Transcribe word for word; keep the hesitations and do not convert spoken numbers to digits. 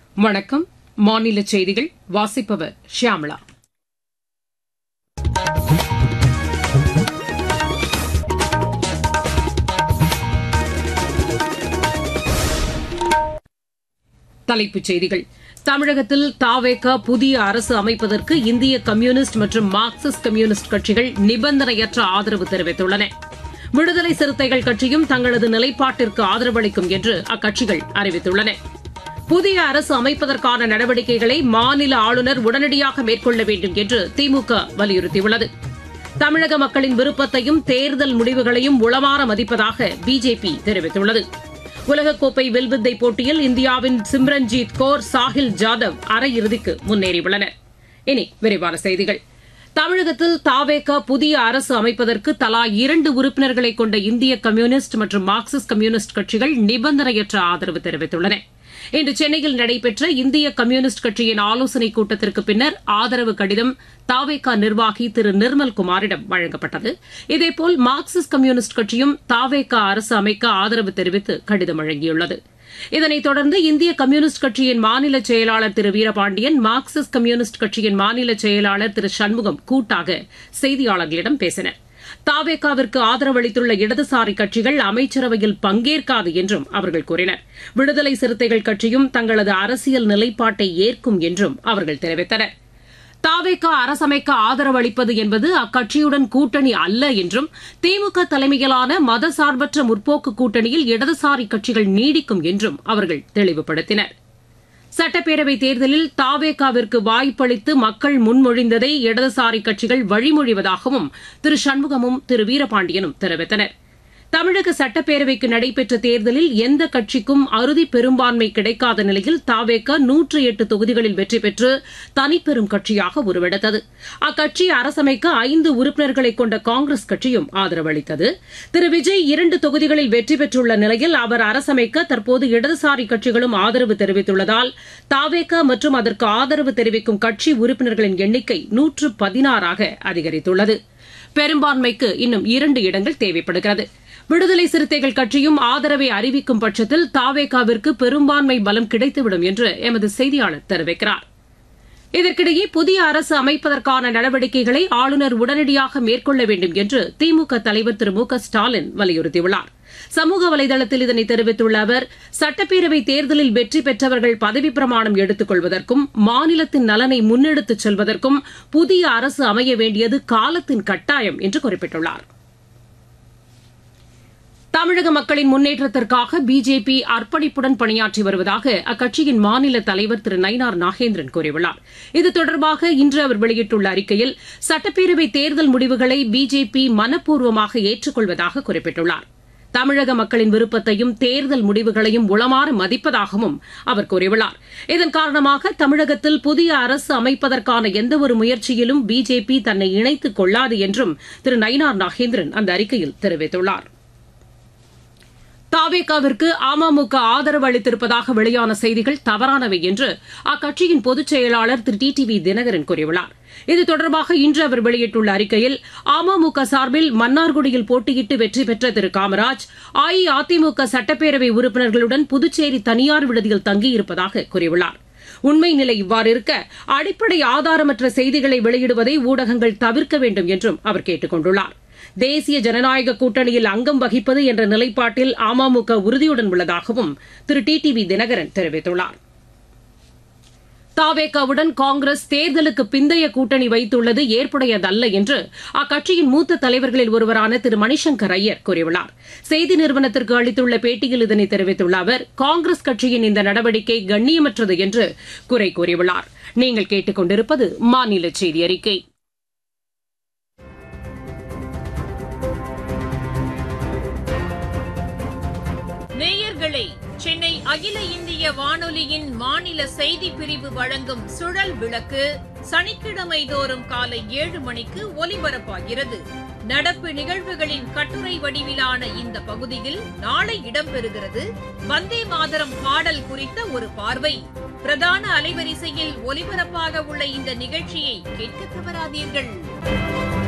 வணக்கம். மாநில செய்திகள் வாசிப்பவர் ஷியாமளா. தலைப்புச் செய்திகள். தமிழகத்தில் தாவேகா புதிய அரசு அமைப்பதற்கு இந்திய கம்யூனிஸ்ட் மற்றும் மார்க்சிஸ்ட் கம்யூனிஸ்ட் கட்சிகள் நிபந்தனையற்ற ஆதரவு தெரிவித்துள்ளன. விடுதலை சிறுத்தைகள் கட்சியும் தங்களது நிலைப்பாட்டிற்கு ஆதரவளிக்கும் என்று அக்கட்சிகள் அறிவித்துள்ளன. புதிய அரசு அமைப்பதற்கான நடவடிக்கைகளை மாநில ஆளுநர் உடனடியாக மேற்கொள்ள வேண்டும் என்று திமுக வலியுறுத்தியுள்ளது. தமிழக மக்களின் விருப்பத்தையும் தேர்தல் முடிவுகளையும் உளமாற மதிப்பதாக பிஜேபி தெரிவித்துள்ளது. உலகக்கோப்பை வில்வித்தை போட்டியில் இந்தியாவின் சிம்ரன்ஜீத் கौर சாஹில் ஜாதவ் அரையிறுதிக்கு முன்னேறியுள்ளனர். இனி விரிவான செய்திகள். தமிழகத்தில் தாவேகா புதிய அரசு அமைப்பதற்கு தலா இரண்டு உறுப்பினர்களை கொண்ட இந்திய கம்யூனிஸ்ட் மற்றும் மார்க்சிஸ்ட் கம்யூனிஸ்ட் கட்சிகள் நிபந்தனையற்ற ஆதரவு தெரிவித்துள்ளன. இன்று சென்னையில் நடைபெற்ற இந்திய கம்யூனிஸ்ட் கட்சியின் ஆலோசனைக் கூட்டத்திற்கு பின்னர் ஆதரவு கடிதம் தாவேகா நிர்வாகி திரு நிர்மல்குமாரிடம் வழங்கப்பட்டது. இதேபோல் மார்க்சிஸ்ட் கம்யூனிஸ்ட் கட்சியும் தாவேகா அரசு அமைக்க ஆதரவு தெரிவித்து கடிதம் வழங்கியுள்ளது. இதனைத் தொடர்ந்து இந்திய கம்யூனிஸ்ட் கட்சியின் மாநில செயலாளர் திரு வீரபாண்டியன், மார்க்சிஸ்ட் கம்யூனிஸ்ட் கட்சியின் மாநில செயலாளர் திரு சண்முகம் கூட்டாக செய்தியாளர்களிடம் பேசினர். தாவேகாவிற்கு ஆதரவு அளித்துள்ள இடதுசாரி கட்சிகள் அமைச்சரவையில் பங்கேற்காது என்றும் அவர்கள் கூறினர். விடுதலை சிறுத்தைகள் கட்சியும் தங்களது அரசியல் நிலைப்பாட்டை ஏற்கும் என்றும் அவர்கள் தெரிவித்தனர். தாவேகா அரசமைக்க ஆதரவு அளிப்பது என்பது அக்கட்சியுடன் கூட்டணி அல்ல என்றும், திமுக தலைமையிலான மதசார்பற்ற முற்போக்கு கூட்டணியில் இடதுசாரி கட்சிகள் நீடிக்கும் என்றும் அவர்கள் தெளிவுபடுத்தினர். சட்டப்பேரவைத் தேர்தலில் தாவேகாவிற்கு வாய்ப்பளித்து மக்கள் முன்மொழிந்ததை இடதுசாரி கட்சிகள் வழிமொழிவதாகவும் திரு சண்முகமும் திரு வீரபாண்டியனும் தெரிவித்தனர். தமிழக சட்டப்பேரவைக்கு நடைபெற்ற தேர்தலில் எந்த கட்சிக்கும் அறுதி பெரும்பான்மை கிடைக்காத நிலையில் தாவேகா நூற்று எட்டு தொகுதிகளில் வெற்றி பெற்று தனிப்பெரும் கட்சியாக உருவெடுத்தது. அக்கட்சி அரசமைக்க ஐந்து உறுப்பினர்களை கொண்ட காங்கிரஸ் கட்சியும் ஆதரவு அளித்தது. திரு விஜய் இரண்டு தொகுதிகளில் வெற்றி பெற்றுள்ள நிலையில் அவர் அரசமைக்க தற்போது இடதுசாரி கட்சிகளும் ஆதரவு தெரிவித்துள்ளதால் தாவேகா மற்றும் அதற்கு ஆதரவு தெரிவிக்கும் கட்சி உறுப்பினர்களின் எண்ணிக்கை நூற்று பதினாறாக அதிகரித்துள்ளது. பெரும்பான்மைக்கு இன்னும் இரண்டு இடங்கள் தேவைப்படுகிறது. விடுதலை சிறுத்தைகள் கட்சியும் ஆதரவை அறிவிக்கும் பட்சத்தில் தாவேகாவிற்கு பெரும்பான்மை பலம் கிடைத்துவிடும் என்று எமது செய்தியாளர் தெரிவிக்கிறார். இதற்கிடையே புதிய அரசு அமைப்பதற்கான நடவடிக்கைகளை ஆளுநர் உடனடியாக மேற்கொள்ள வேண்டும் என்று திமுக தலைவர் திரு மு க ஸ்டாலின் வலியுறுத்தியுள்ளார். சமூக வலைதளத்தில் இதனை தெரிவித்துள்ள அவர், சட்டப்பேரவை தேர்தலில் வெற்றி பெற்றவர்கள் பதவிப் பிரமாணம் எடுத்துக் கொள்வதற்கும் மாநிலத்தின் நலனை முன்னெடுத்துச் செல்வதற்கும் புதிய அரசு அமைய வேண்டியது காலத்தின் கட்டாயம் என்று குறிப்பிட்டுள்ளார். தமிழக மக்களின் முன்னேற்றத்திற்காக பிஜேபி அர்ப்பணிப்புடன் பணியாற்றி வருவதாக அக்கட்சியின் மாநில தலைவர் திரு நயினார் நாகேந்திரன் கூறியுள்ளார். இது தொடர்பாக இன்று அவர் வெளியிட்டுள்ள அறிக்கையில், சட்டப்பேரவை தேர்தல் முடிவுகளை பிஜேபி மனப்பூர்வமாக ஏற்றுக்கொள்வதாக குறிப்பிட்டுள்ளார். தமிழக மக்களின் விருப்பத்தையும் தேர்தல் முடிவுகளையும் உளமாற மதிப்பதாகவும் அவர் கூறியுள்ளார். இதன் காரணமாக தமிழகத்தில் புதிய அரசு அமைப்பதற்கான எந்தவொரு முயற்சியிலும் பிஜேபி தன்னை இணைத்துக் கொள்ளாது என்றும் திரு நயினார் நாகேந்திரன் அந்த அறிக்கையில் தெரிவித்துள்ளார். தாவேகாவிற்கு அமமுக ஆதரவு அளித்திருப்பதாக வெளியான செய்திகள் தவறானவை என்று அக்கட்சியின் பொதுச் செயலாளர் திரு டி டி வி தினகரன் கூறியுள்ளார். இது தொடர்பாக இன்று அவர் வெளியிட்டுள்ள அறிக்கையில், அமமுக சார்பில் மன்னார்குடியில் போட்டியிட்டு வெற்றி பெற்ற திரு காமராஜ் அஇஅதிமுக சட்டப்பேரவை உறுப்பினர்களுடன் புதுச்சேரி தனியார் விடுதியில் தங்கியிருப்பதாக கூறியுள்ளார். உண்மை நிலை இவ்வாறு இருக்க, அடிப்படை ஆதாரமற்ற செய்திகளை வெளியிடுவதை ஊடகங்கள் தவிர்க்க வேண்டும் என்றும் அவர் கேட்டுக் கொண்டுள்ளார். தேசிய ஜனநாயக கூட்டணியில் அங்கம் வகிப்பது என்ற நிலைப்பாட்டில் அமமுக உறுதியுடன் உள்ளதாகவும் திரு டி டி வி தினகரன் தெரிவித்துள்ளார். தாவேகாவுடன் காங்கிரஸ் தேர்தலுக்கு பிந்தைய கூட்டணி வைத்துள்ளது ஏற்புடையதல்ல என்று அக்கட்சியின் மூத்த தலைவர்களில் ஒருவரான திரு மணிசங்கர் ஐயர் கூறியுள்ளார். செய்தி நிறுவனத்திற்கு அளித்துள்ள பேட்டியில் இதனை தெரிவித்துள்ள அவர், காங்கிரஸ் கட்சியின் இந்த நடவடிக்கை கண்ணியமற்றது என்று குறை கூறியுள்ளார். நீங்கள் கேட்டுக் கொண்டிருப்பது மாநில செய்தி அறிக்கை. நேயர்களே, சென்னை அகில இந்திய வானொலியின் மாநில செய்திப் பிரிவு வழங்கும் சுழல் விளக்கு சனிக்கிழமை தோறும் காலை ஏழு மணிக்கு ஒலிபரப்பாகிறது. நடப்பு நிகழ்வுகளின் கட்டுரை வடிவிலான இந்த பகுதியில் நாளை இடம்பெறுகிறது வந்தே மாதரம் பாடல் குறித்த ஒரு பார்வை. பிரதான அலைவரிசையில் ஒலிபரப்பாக உள்ள இந்த நிகழ்ச்சியை கேட்க தவறாதீர்கள்.